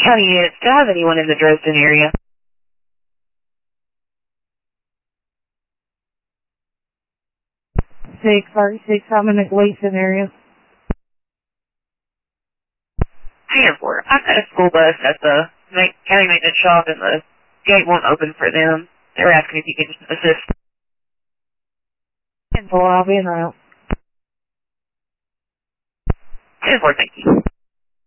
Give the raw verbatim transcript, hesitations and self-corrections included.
County units, do I have anyone in the Dresden area? six thirty-six, I'm in the Gleason area. ten four, I've got a school bus at the ma- county maintenance shop and the gate won't open for them. They're asking if you can assist. ten four, I'll be in route. ten four, thank you.